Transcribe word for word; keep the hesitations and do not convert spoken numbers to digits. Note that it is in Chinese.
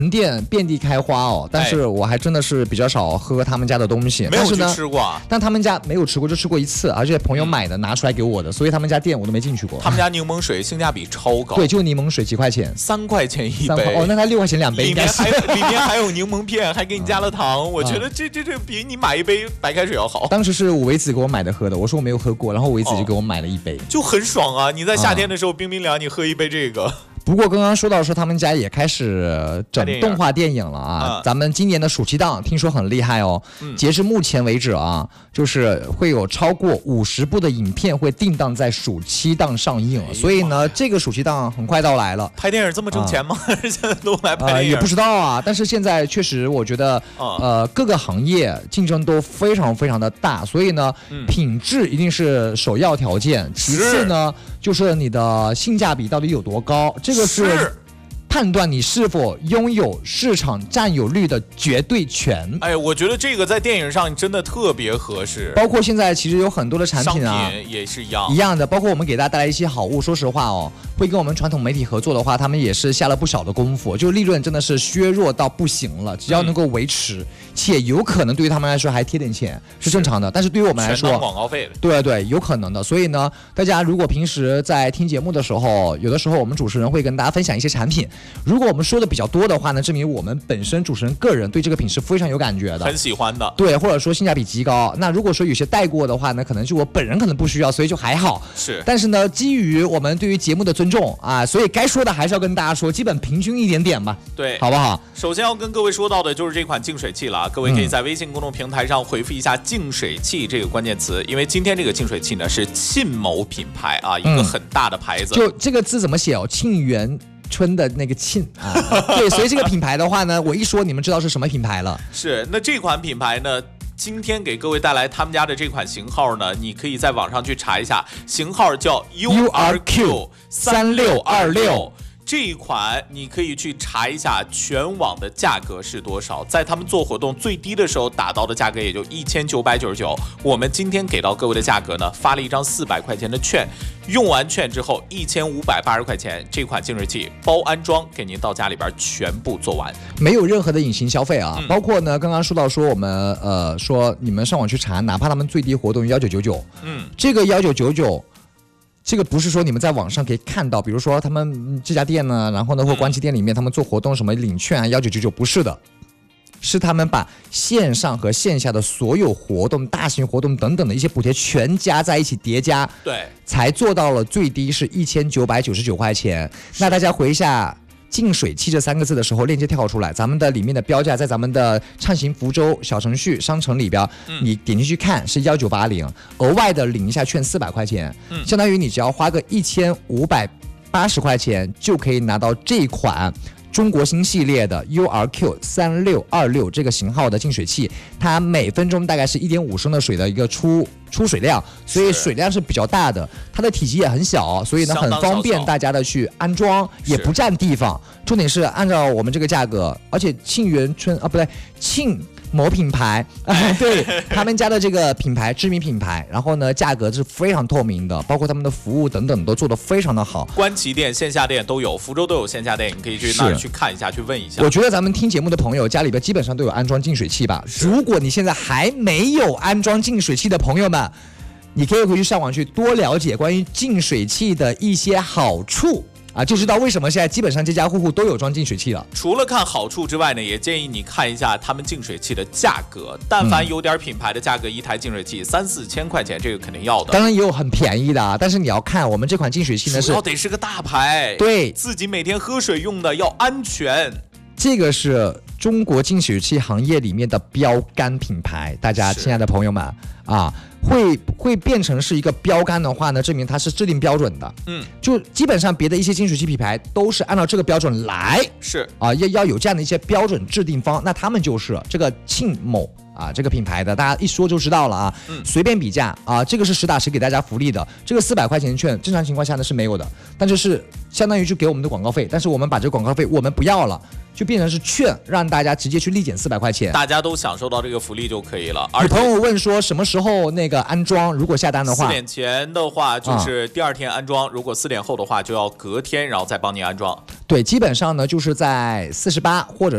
店遍地开花哦，但是我还真的是比较少喝他们家的东西。 没有去吃过、啊， 但他们家没有吃过，就吃过一次，而且朋友买的、嗯、拿出来给我的，所以他们家店我都没进去过。 他们家柠檬水性价比超高， 对，就柠檬水几块钱， 三块钱一杯。 哦，那他六块钱两杯， 里面还里面还有柠檬片，还给你加了糖。嗯、我觉得这这这比你买一杯白开水要好。 当时是我维子给我买的喝的，我说我没有喝过，然后维子就给我买了一杯，哦、 就很爽啊！你在夏天的时候冰冰凉，你喝一杯这个。 不过刚刚说到说他们家也开始整动画电影了啊，嗯、咱们今年的暑期档听说很厉害哦。嗯、截至目前为止啊，就是会有超过五十部的影片会定档在暑期档上映，哎、所以呢，这个暑期档很快到来了。 拍电影这么挣钱吗？啊、现在都来拍电影、呃？ 也不知道啊，但是现在确实我觉得，嗯、呃，各个行业竞争都非常非常的大，所以呢，嗯、品质一定是首要条件，其次呢，就是你的性价比到底有多高。这个是判断你是否拥有市场占有率的绝对权。 哎，我觉得这个在电影上真的特别合适。 包括现在其实有很多的产品啊， 商品也是一样一样的。包括我们给大家带来一些好物，说实话哦，会跟我们传统媒体合作的话，他们也是下了不少的功夫，就利润真的是削弱到不行了。只要能够维持，嗯、且有可能对于他们来说还贴点钱是正常的，是但是对于我们来说， 全当广告费的。 对对，有可能的。所以呢，大家如果平时在听节目的时候，有的时候我们主持人会跟大家分享一些产品，如果我们说的比较多的话呢，证明我们本身主持人个人对这个品是非常有感觉的， 很喜欢的， 对，或者说性价比极高。那如果说有些带过的话呢，可能是我本人可能不需要，所以就还好。 是， 但是呢，基于我们对于节目的尊重啊，所以该说的还是要跟大家说，基本平均一点点吧， 对， 好不好？ 首先要跟各位说到的就是这款净水器了啊，各位可以在微信公众平台上回复一下净水器这个关键词，因为今天这个净水器呢是沁某品牌啊，一个很大的牌子。 就这个字怎么写哦？沁园春的那个沁啊，对，所以这个品牌的话呢，我一说你们知道是什么品牌了。 是，那这款品牌呢，今天给各位带来他们家的这款型号呢，你可以在网上去查一下，型号叫 U R Q 三六二六。这一款你可以去查一下全网的价格是多少，在他们做活动最低的时候打到的价格也就一千九百九十九，我们今天给到各位的价格呢，发了一张四百块钱的券，用完券之后一千五百八十块钱，这款净水器包安装给您到家里边全部做完， 没有任何的隐形消费啊。嗯、包括呢，刚刚说到说我们呃说你们上网去查，哪怕他们最低活动一九九九，嗯，这个一九九九。这个不是说你们在网上可以看到，比如说他们这家店呢，然后呢或关系店里面他们做活动什么领券啊一九九九，不是的，是他们把线上和线下的所有活动、大型活动等等的一些补贴全加在一起叠加， 对， 才做到了最低是一千九百九十九块钱。那大家回一下净水器这三个字的时候，链接跳出来，咱们的里面的标价在咱们的畅行福州小程序商城里边，嗯、你点进去看是一九八零，额外的领一下券四百块钱，嗯、相当于你只要花个一千五百八十块钱就可以拿到这款中国新系列的 U R Q 三六二六这个型号的净水器，它每分钟大概是一点五升的水的一个出出水量，所以水量是比较大的，它的体积也很小，所以呢很方便大家的去安装，也不占地方。重点是按照我们这个价格，而且沁园春啊不对沁某品牌，哎、对他们家的这个品牌知名品牌，然后呢价格是非常透明的，包括他们的服务等等都做得非常的好。 官旗店、线下店都有，福州都有线下店，你可以去那儿去看一下，去问一下。 我觉得咱们听节目的朋友家里边基本上都有安装净水器吧？如果你现在还没有安装净水器的朋友们，你可以回去上网去多了解关于净水器的一些好处。啊，就知道为什么现在基本上家家户户都有装净水器了。 除了看好处之外呢，也建议你看一下他们净水器的价格。但凡有点品牌的价格，一台净水器三四千块钱，这个肯定要的。 当然也有很便宜的啊，但是你要看我们这款净水器呢，是主要得是个大牌， 对， 自己每天喝水用的要安全。 这个是中国净水器行业里面的标杆品牌，大家亲爱的朋友们啊。会会变成是一个标杆的话呢，证明它是制定标准的。嗯，就基本上别的一些净水器品牌都是按照这个标准来， 是啊，要要有这样的一些标准制定方，那他们就是这个沁某啊这个品牌的，大家一说就知道了啊。嗯，随便比价啊，这个是实打实给大家福利的。这个四百块钱券，正常情况下呢是没有的，但是是相当于就给我们的广告费，但是我们把这个广告费我们不要了。就变成是券，让大家直接去立减四百块钱， 大家都享受到这个福利就可以了。而有朋友问说什么时候那个安装？如果下单的话， 四点前的话就是第二天安装，嗯、如果四点后的话就要隔天，然后再帮您安装。 对，基本上呢就是在四十八或者。